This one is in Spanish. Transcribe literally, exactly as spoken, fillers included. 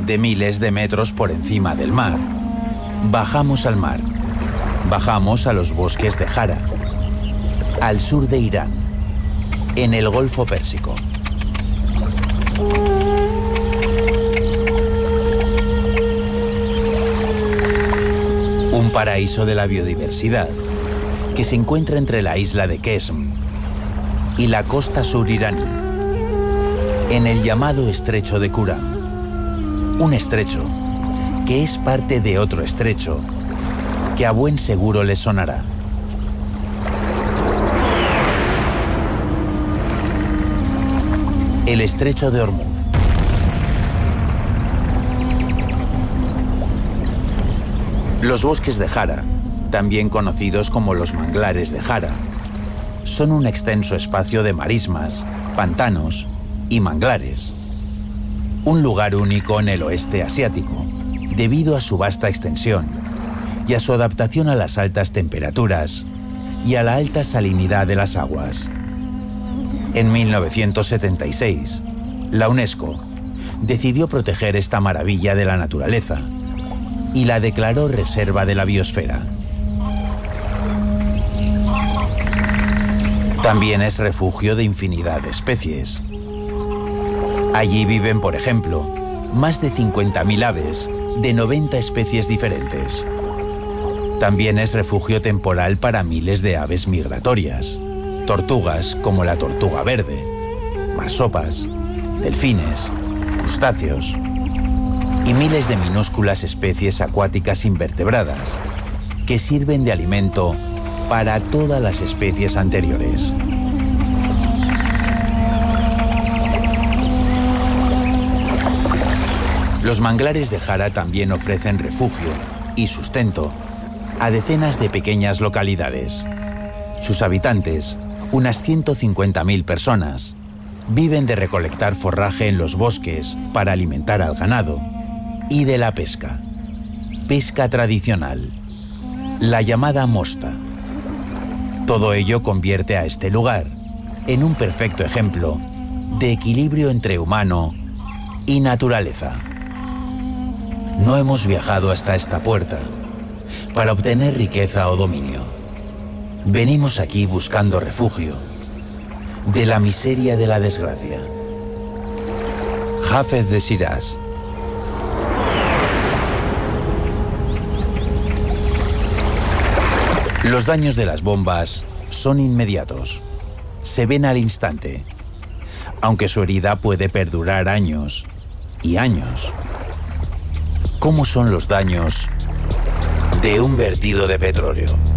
de miles de metros por encima del mar. Bajamos al mar. Bajamos a los bosques de Jara, al sur de Irán, en el Golfo Pérsico. Un paraíso de la biodiversidad que se encuentra entre la isla de Qeshm y la costa sur iraní, en el llamado estrecho de Kuram. Un estrecho que es parte de otro estrecho que a buen seguro les sonará. El estrecho de Hormuz. Los bosques de Jara, también conocidos como los manglares de Jara, son un extenso espacio de marismas, pantanos y manglares. Un lugar único en el oeste asiático, debido a su vasta extensión y a su adaptación a las altas temperaturas y a la alta salinidad de las aguas. En mil novecientos setenta y seis, la UNESCO decidió proteger esta maravilla de la naturaleza y la declaró Reserva de la Biosfera. También es refugio de infinidad de especies. Allí viven, por ejemplo, más de cincuenta mil aves de noventa especies diferentes. También es refugio temporal para miles de aves migratorias, tortugas como la tortuga verde, marsopas, delfines, crustáceos y miles de minúsculas especies acuáticas invertebradas que sirven de alimento para todas las especies anteriores. Los manglares de Jara también ofrecen refugio y sustento a decenas de pequeñas localidades. Sus habitantes, unas ciento cincuenta mil personas, viven de recolectar forraje en los bosques para alimentar al ganado y de la pesca. Pesca tradicional, la llamada mosta. Todo ello convierte a este lugar en un perfecto ejemplo de equilibrio entre humano y naturaleza. No hemos viajado hasta esta puerta para obtener riqueza o dominio. Venimos aquí buscando refugio de la miseria de la desgracia. Hafez de Shiraz. Los daños de las bombas son inmediatos. Se ven al instante, aunque su herida puede perdurar años y años. ¿Cómo son los daños de un vertido de petróleo?